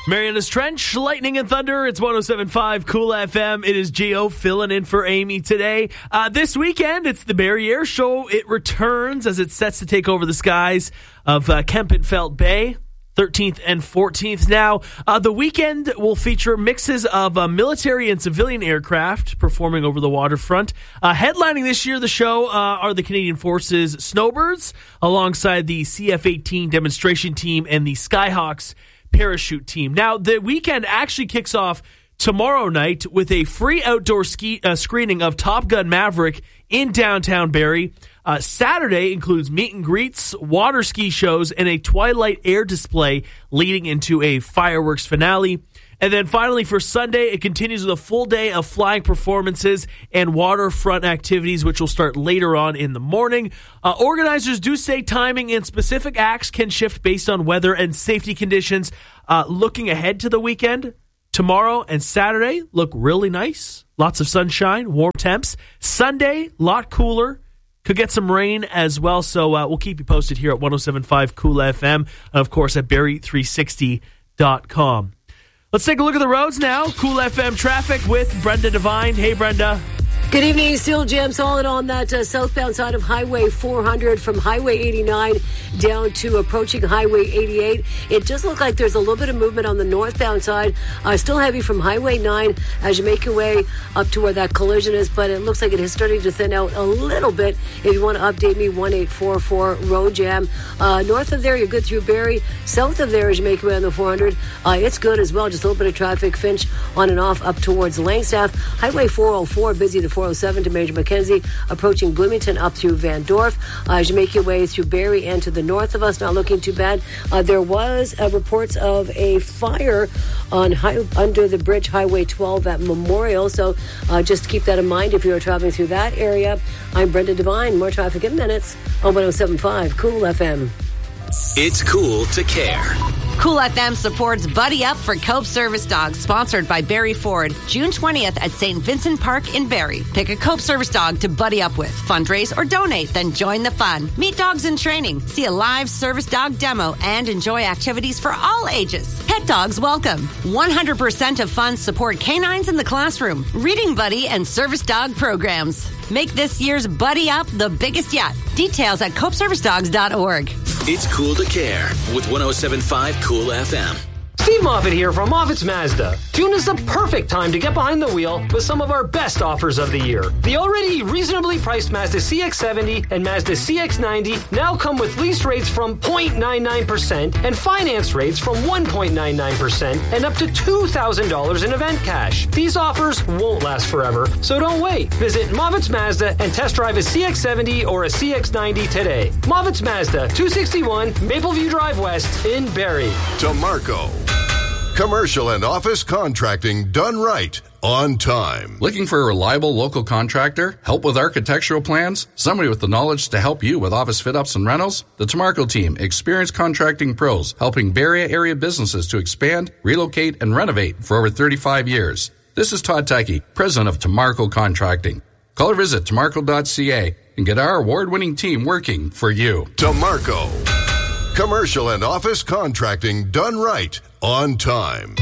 Mariana's Trench, lightning and thunder. It's 107.5 Cool FM. It is Gio filling in for Amy today. This weekend, it's the Barrie Air Show. It returns as it sets to take over the skies of Kempenfelt Bay, 13th and 14th. Now, the weekend will feature mixes of military and civilian aircraft performing over the waterfront. Headlining this year, the show are the Canadian Forces Snowbirds, alongside the CF-18 demonstration team and the Skyhawks parachute team. Now, the weekend actually kicks off tomorrow night with a free outdoor screening of Top Gun Maverick in downtown Barrie. Saturday includes meet and greets, water ski shows, and a twilight air display leading into a fireworks finale. And then finally for Sunday, it continues with a full day of flying performances and waterfront activities, which will start later on in the morning. Organizers do say timing and specific acts can shift based on weather and safety conditions. Looking ahead to the weekend, tomorrow and Saturday look really nice. Lots of sunshine, warm temps. Sunday, a lot cooler. Could get some rain as well. So we'll keep you posted here at 107.5 Cool FM. And of course at Barrie360.com. Let's take a look at the roads now. Cool FM traffic with Brenda Devine. Hey, Brenda. Good evening. Still jam solid on that southbound side of Highway 400 from Highway 89 down to approaching Highway 88. It does look like there's a little bit of movement on the northbound side. Still heavy from Highway 9 as you make your way up to where that collision is, but it looks like it is starting to thin out a little bit. If you want to update me, 1844 road jam. North of there, you're good through Barrie. South of there, as you make your way on the 400, it's good as well. Just a little bit of traffic. Finch on and off up towards Langstaff. Highway 404, busy the 407 to Major Mackenzie, approaching Bloomington up through Van Dorf. As you make your way through Barrie and to the north of us, not looking too bad. There was reports of a fire on under the bridge, Highway 12 at Memorial. So just keep that in mind if you're traveling through that area. I'm Brenda Devine. More traffic in minutes on 107.5 Cool FM. It's cool to care. Cool FM supports Buddy Up for Cope Service Dogs, sponsored by Barrie Ford. June 20th at St. Vincent Park in Barrie. Pick a Cope Service dog to buddy up with. Fundraise or donate, then join the fun. Meet dogs in training, see a live service dog demo, and enjoy activities for all ages. Pet dogs welcome. 100% of funds support canines in the classroom, reading buddy, and service dog programs. Make this year's Buddy Up the biggest yet. Details at copeservicedogs.org. It's cool to care with 107.5 Cool FM. Steve Moffitt here from Moffitt's Mazda. June is the perfect time to get behind the wheel with some of our best offers of the year. The already reasonably priced Mazda CX-70 and Mazda CX-90 now come with lease rates from 0.99% and finance rates from 1.99% and up to $2,000 in event cash. These offers won't last forever, so don't wait. Visit Moffitt's Mazda and test drive a CX-70 or a CX-90 today. Moffitt's Mazda, 261 Mapleview Drive West in Barrie. To Marco. Commercial and office contracting done right, on time. Looking for a reliable local contractor? Help with architectural plans? Somebody with the knowledge to help you with office fit-ups and rentals? The Tamarco team, experienced contracting pros, helping Barrie area businesses to expand, relocate, and renovate for over 35 years. This is Todd Tuckey, president of Tamarco Contracting. Call or visit tamarco.ca and get our award-winning team working for you. Tamarco. Commercial and office contracting done right, on time.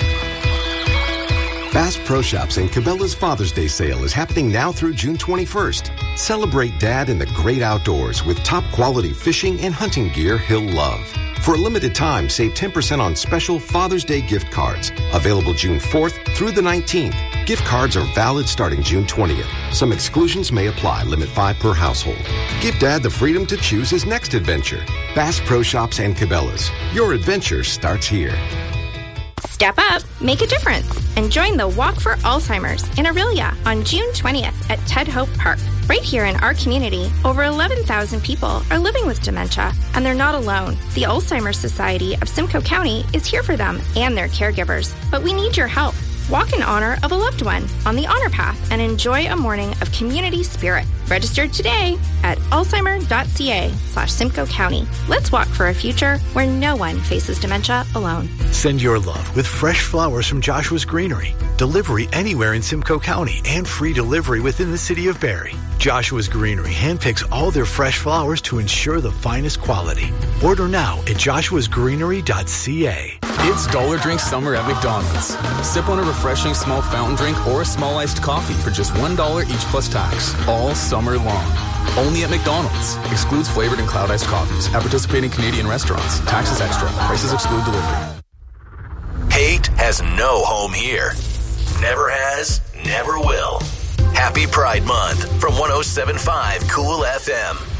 Bass Pro Shops and Cabela's Father's Day sale is happening now through June 21st. Celebrate Dad in the great outdoors with top quality fishing and hunting gear he'll love. For a limited time, save 10% on special Father's Day gift cards. Available June 4th through the 19th. Gift cards are valid starting June 20th. Some exclusions may apply. Limit 5 per household. Give Dad the freedom to choose his next adventure. Bass Pro Shops and Cabela's. Your adventure starts here. Step up, make a difference, and join the Walk for Alzheimer's in Orillia on June 20th at Ted Hope Park. Right here in our community, over 11,000 people are living with dementia, and they're not alone. The Alzheimer's Society of Simcoe County is here for them and their caregivers, but we need your help. Walk in honor of a loved one on the Honor Path and enjoy a morning of community spirit. Register today at alzheimer.ca/Simcoe County. Let's walk for a future where no one faces dementia alone. Send your love with fresh flowers from Joshua's Greenery. Delivery anywhere in Simcoe County and free delivery within the city of Barrie. Joshua's Greenery handpicks all their fresh flowers to ensure the finest quality. Order now at joshuasgreenery.ca. It's Dollar Drink Summer at McDonald's. Sip on a refreshing small fountain drink or a small iced coffee for just $1 each plus tax, all summer long. Only at McDonald's. Excludes flavored and cloud iced coffees at participating Canadian restaurants. Taxes extra. Prices exclude delivery. Hate has no home here. Never has, never will. Happy Pride Month from 107.5 Cool FM.